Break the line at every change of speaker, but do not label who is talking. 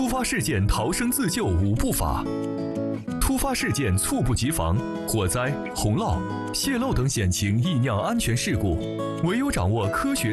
突发事件逃生自救5步法。突发事件猝不及防，火灾、洪涝、泄漏等险情易酿安全事故，唯有掌握科学